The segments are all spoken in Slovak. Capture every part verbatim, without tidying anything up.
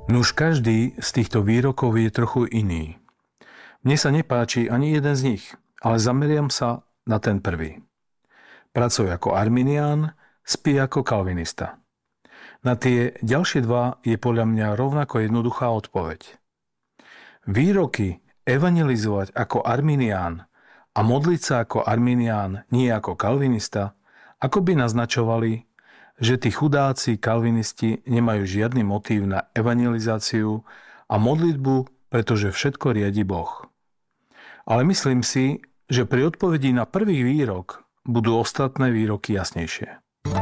Nuž každý z týchto výrokov je trochu iný. Mne sa nepáči ani jeden z nich, ale zameriam sa na ten prvý. Pracuj ako arminián, spí ako kalvinista. Na tie ďalšie dva je podľa mňa rovnako jednoduchá odpoveď. Výroky evangelizovať ako arminián a modliť sa ako arminián, nie ako kalvinista, ako by naznačovali, že tí chudáci kalvinisti nemajú žiadny motív na evangelizáciu a modlitbu, pretože všetko riadi Boh. Ale myslím si, že pri odpovedi na prvý výrok budú ostatné výroky jasnejšie.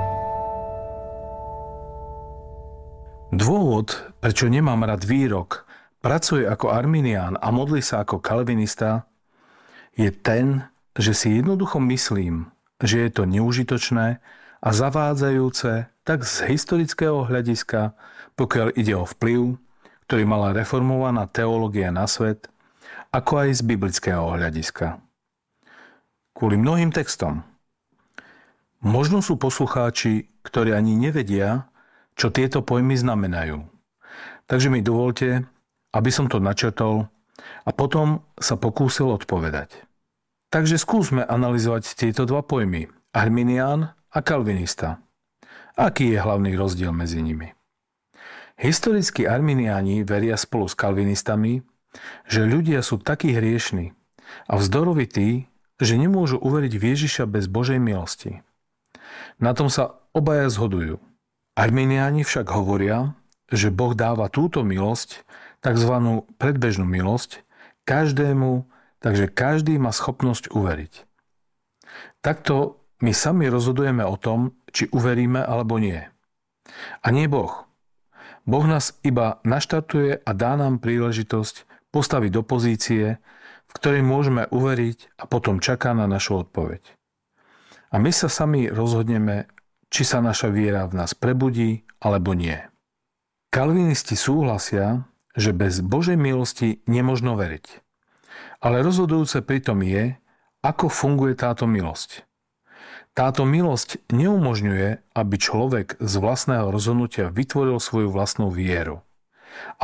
Dôvod, prečo nemám rád výrok pracuj ako arminián a modli sa ako kalvinista, je ten, že si jednoducho myslím, že je to neužitočné a zavádzajúce tak z historického hľadiska, pokiaľ ide o vplyv, ktorý mala reformovaná teológia na svet, ako aj z biblického hľadiska. Kvôli mnohým textom. Možno sú poslucháči, ktorí ani nevedia, čo tieto pojmy znamenajú. Takže mi dovolte, aby som to načrtol a potom sa pokúsil odpovedať. Takže skúsme analyzovať tieto dva pojmy, arminián a kalvinista. Aký je hlavný rozdiel medzi nimi? Historickí arminiáni veria spolu s kalvinistami, že ľudia sú takí hriešni a vzdorovití, že nemôžu uveriť v Ježiša bez Božej milosti. Na tom sa obaja zhodujú. Arminiáni však hovoria, že Boh dáva túto milosť, takzvanú predbežnú milosť, každému, takže každý má schopnosť uveriť. Takto my sami rozhodujeme o tom, či uveríme alebo nie. A nie Boh. Boh nás iba naštartuje a dá nám príležitosť postaviť do pozície, v ktorej môžeme uveriť a potom čaká na našu odpoveď. A my sa sami rozhodneme, či sa naša viera v nás prebudí alebo nie. Kalvinisti súhlasia, že bez Božej milosti nemožno veriť. Ale rozhodujúce pritom je, ako funguje táto milosť. Táto milosť neumožňuje, aby človek z vlastného rozhodnutia vytvoril svoju vlastnú vieru.